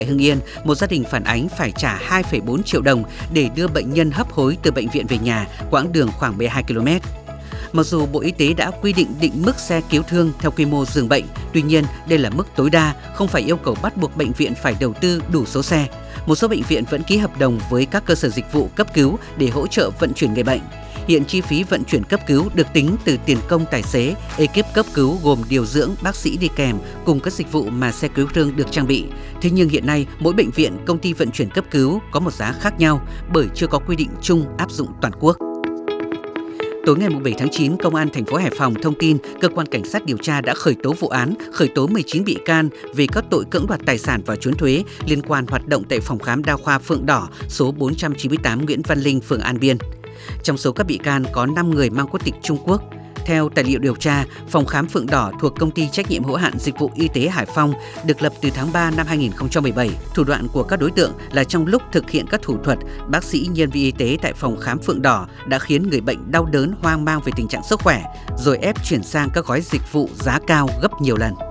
Hưng Yên, một gia đình phản ánh phải trả 2,4 triệu đồng để đưa bệnh nhân hấp hối từ bệnh viện về nhà, quãng đường khoảng 12 km. Mặc dù Bộ Y tế đã quy định mức xe cứu thương theo quy mô giường bệnh, tuy nhiên đây là mức tối đa, không phải yêu cầu bắt buộc bệnh viện phải đầu tư đủ số xe. Một số bệnh viện vẫn ký hợp đồng với các cơ sở dịch vụ cấp cứu để hỗ trợ vận chuyển người bệnh. Hiện chi phí vận chuyển cấp cứu được tính từ tiền công tài xế, ekip cấp cứu gồm điều dưỡng, bác sĩ đi kèm cùng các dịch vụ mà xe cứu thương được trang bị. Thế nhưng hiện nay, mỗi bệnh viện, công ty vận chuyển cấp cứu có một giá khác nhau bởi chưa có quy định chung áp dụng toàn quốc. Tối ngày 7 tháng 9, Công an thành phố Hải Phòng thông tin cơ quan cảnh sát điều tra đã khởi tố vụ án, khởi tố 19 bị can về các tội cưỡng đoạt tài sản và trốn thuế liên quan hoạt động tại phòng khám đa khoa Phượng Đỏ, số 498 Nguyễn Văn Linh, phường An Biên. Trong số các bị can có 5 người mang quốc tịch Trung Quốc. Theo tài liệu điều tra, phòng khám Phượng Đỏ thuộc Công ty trách nhiệm hữu hạn Dịch vụ Y tế Hải Phòng được lập từ tháng 3 năm 2017. Thủ đoạn của các đối tượng là trong lúc thực hiện các thủ thuật, bác sĩ nhân viên y tế tại phòng khám Phượng Đỏ đã khiến người bệnh đau đớn, hoang mang về tình trạng sức khỏe, rồi ép chuyển sang các gói dịch vụ giá cao gấp nhiều lần.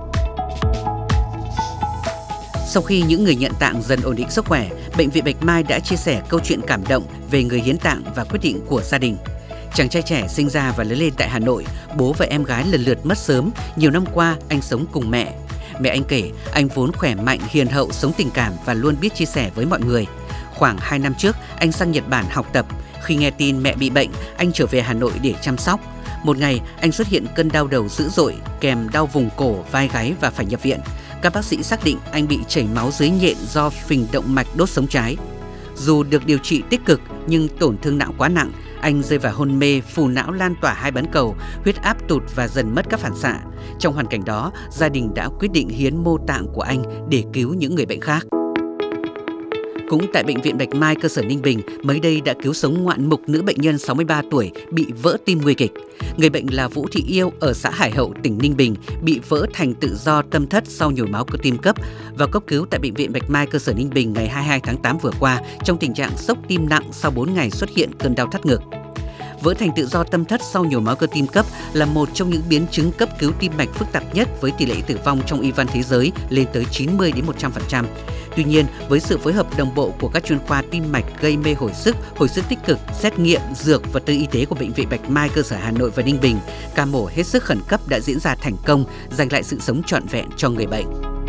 Sau khi những người nhận tạng dần ổn định sức khỏe, Bệnh viện Bạch Mai đã chia sẻ câu chuyện cảm động về người hiến tạng và quyết định của gia đình. Chàng trai trẻ sinh ra và lớn lên tại Hà Nội, bố và em gái lần lượt mất sớm. Nhiều năm qua, anh sống cùng mẹ. Mẹ anh kể, anh vốn khỏe mạnh, hiền hậu, sống tình cảm và luôn biết chia sẻ với mọi người. Khoảng 2 năm trước, anh sang Nhật Bản học tập. Khi nghe tin mẹ bị bệnh, anh trở về Hà Nội để chăm sóc. Một ngày, anh xuất hiện cơn đau đầu dữ dội, kèm đau vùng cổ, vai gáy và phải nhập viện. Các bác sĩ xác định anh bị chảy máu dưới nhện do phình động mạch đốt sống trái. Dù được điều trị tích cực nhưng tổn thương não quá nặng, anh rơi vào hôn mê, phù não lan tỏa 2 bán cầu, huyết áp tụt và dần mất các phản xạ. Trong hoàn cảnh đó, gia đình đã quyết định hiến mô tạng của anh để cứu những người bệnh khác. Cũng tại Bệnh viện Bạch Mai, cơ sở Ninh Bình, mới đây đã cứu sống ngoạn mục nữ bệnh nhân 63 tuổi bị vỡ tim nguy kịch. Người bệnh là Vũ Thị Yêu ở xã Hải Hậu, tỉnh Ninh Bình, bị vỡ thành tự do tâm thất sau nhồi máu cơ tim cấp và cấp cứu tại Bệnh viện Bạch Mai, cơ sở Ninh Bình ngày 22 tháng 8 vừa qua trong tình trạng sốc tim nặng sau 4 ngày xuất hiện cơn đau thắt ngực. Vỡ thành tự do tâm thất sau nhồi máu cơ tim cấp là một trong những biến chứng cấp cứu tim mạch phức tạp nhất với tỷ lệ tử vong trong y văn thế giới lên tới 90-100%. Tuy nhiên, với sự phối hợp đồng bộ của các chuyên khoa tim mạch, gây mê hồi sức tích cực, xét nghiệm, dược, vật tư y tế của Bệnh viện Bạch Mai, cơ sở Hà Nội và Ninh Bình, ca mổ hết sức khẩn cấp đã diễn ra thành công, giành lại sự sống trọn vẹn cho người bệnh.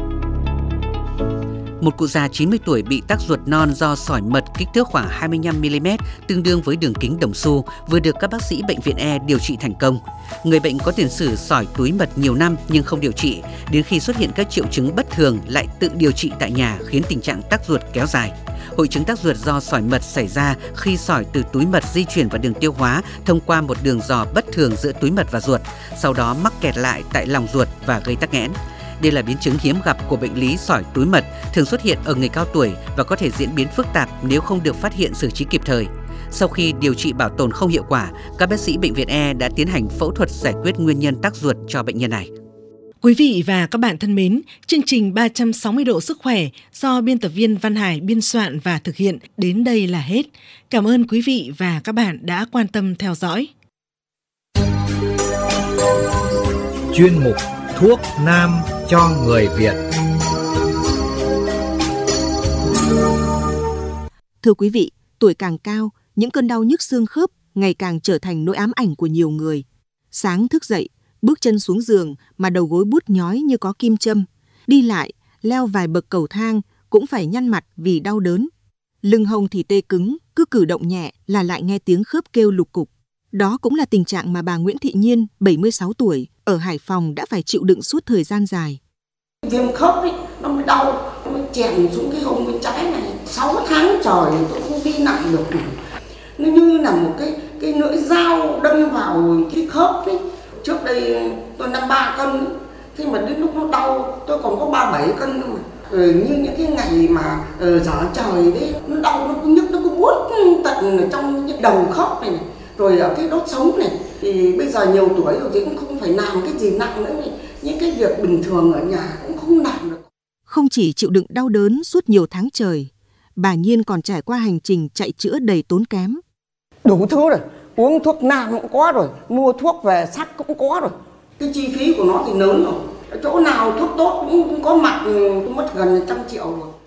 Một cụ già 90 tuổi bị tắc ruột non do sỏi mật kích thước khoảng 25mm, tương đương với đường kính đồng xu, vừa được các bác sĩ Bệnh viện E điều trị thành công. Người bệnh có tiền sử sỏi túi mật nhiều năm nhưng không điều trị, đến khi xuất hiện các triệu chứng bất thường lại tự điều trị tại nhà khiến tình trạng tắc ruột kéo dài. Hội chứng tắc ruột do sỏi mật xảy ra khi sỏi từ túi mật di chuyển vào đường tiêu hóa thông qua một đường giò bất thường giữa túi mật và ruột, sau đó mắc kẹt lại tại lòng ruột và gây tắc nghẽn. Đây là biến chứng hiếm gặp của bệnh lý sỏi túi mật, thường xuất hiện ở người cao tuổi và có thể diễn biến phức tạp nếu không được phát hiện xử trí kịp thời. Sau khi điều trị bảo tồn không hiệu quả, các bác sĩ Bệnh viện E đã tiến hành phẫu thuật giải quyết nguyên nhân tắc ruột cho bệnh nhân này. Quý vị và các bạn thân mến, chương trình 360 độ sức khỏe do biên tập viên Văn Hải biên soạn và thực hiện đến đây là hết. Cảm ơn quý vị và các bạn đã quan tâm theo dõi. Chuyên mục Thuốc Nam cho người Việt. Thưa quý vị, tuổi càng cao, những cơn đau nhức xương khớp ngày càng trở thành nỗi ám ảnh của nhiều người. Sáng thức dậy, bước chân xuống giường mà đầu gối buốt nhói như có kim châm. Đi lại, leo vài bậc cầu thang cũng phải nhăn mặt vì đau đớn. Lưng hông thì tê cứng, cứ cử động nhẹ là lại nghe tiếng khớp kêu lục cục. Đó cũng là tình trạng mà bà Nguyễn Thị Nhiên, 76 tuổi, ở Hải Phòng đã phải chịu đựng suốt thời gian dài. Viêm khớp ấy, nó mới đau, nó mới chèn xuống cái hông bên trái này. 6 tháng trời tôi không đi nặng được. Nó như là một cái lưỡi dao đâm vào cái khớp ấy. Trước đây tôi 53 cân, thế mà đến lúc nó đau tôi còn có 37 cân nữa mà. Như những cái ngày mà gió trời đấy, nó đau, nó cứ nhức, nó cứ buốt tận ở trong những đầu khớp này. Rồi ở cái đốt sống này, thì bây giờ nhiều tuổi rồi thì cũng không phải làm cái gì nặng nữa này. Những cái việc bình thường ở nhà cũng không làm được. Không chỉ chịu đựng đau đớn suốt nhiều tháng trời, bà Nhiên còn trải qua hành trình chạy chữa đầy tốn kém. Đủ thứ rồi, uống thuốc nam cũng có rồi, mua thuốc về sắc cũng có rồi. Cái chi phí của nó thì lớn rồi. Chỗ nào thuốc tốt cũng có mặt, cũng mất gần 100 triệu rồi.